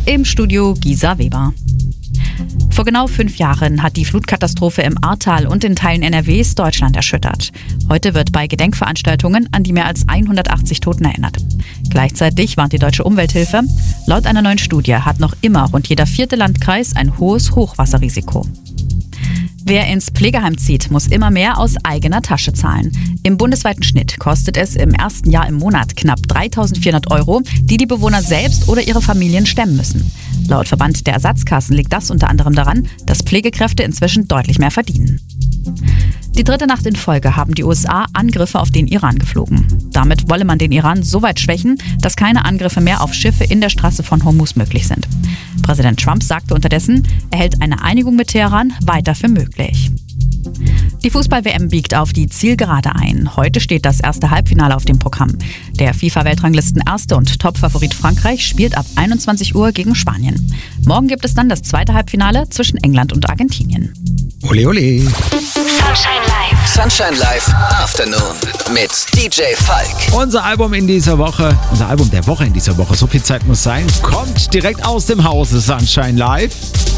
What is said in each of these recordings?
Im Studio Gisa Weber. Vor genau 5 Jahren hat die Flutkatastrophe im Ahrtal und in Teilen NRWs Deutschland erschüttert. Heute wird bei Gedenkveranstaltungen an die mehr als 180 Toten erinnert. Gleichzeitig warnt die Deutsche Umwelthilfe, laut einer neuen Studie hat noch immer rund jeder 4. Landkreis ein hohes Hochwasserrisiko. Wer ins Pflegeheim zieht, muss immer mehr aus eigener Tasche zahlen. Im bundesweiten Schnitt kostet es im ersten Jahr im Monat knapp 3.400 €, die die Bewohner selbst oder ihre Familien stemmen müssen. Laut Verband der Ersatzkassen liegt das unter anderem daran, dass Pflegekräfte inzwischen deutlich mehr verdienen. Die 3. Nacht in Folge haben die USA Angriffe auf den Iran geflogen. Damit wolle man den Iran so weit schwächen, dass keine Angriffe mehr auf Schiffe in der Straße von Hormuz möglich sind. Präsident Trump sagte unterdessen, er hält eine Einigung mit Teheran weiter für möglich. Die Fußball-WM biegt auf die Zielgerade ein. Heute steht das erste Halbfinale auf dem Programm. Der FIFA-Weltranglisten-Erste und Top-Favorit Frankreich spielt ab 21 Uhr gegen Spanien. Morgen gibt es dann das zweite Halbfinale zwischen England und Argentinien. Ole, ole. Sunshine Live Afternoon mit DJ Falk. Unser Album der Woche in dieser Woche, so viel Zeit muss sein, kommt direkt aus dem Hause Sunshine Live.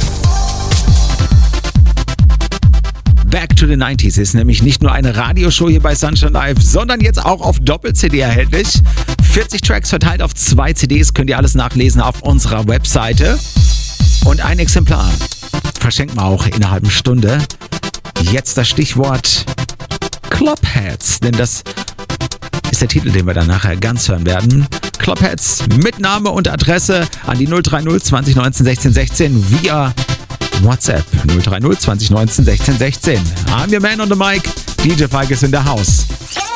Back to the 90s ist nämlich nicht nur eine Radioshow hier bei Sunshine Live, sondern jetzt auch auf Doppel-CD erhältlich. 40 Tracks verteilt auf 2 CDs, könnt ihr alles nachlesen auf unserer Webseite. Und ein Exemplar verschenken wir auch in einer halben Stunde. Jetzt das Stichwort Clubheads, denn das ist der Titel, den wir dann nachher ganz hören werden. Clubheads mit Name und Adresse an die 030 20 19 16 16 via WhatsApp 030 20 19 16 16. I'm your man on the mic. DJ Falk ist in der House.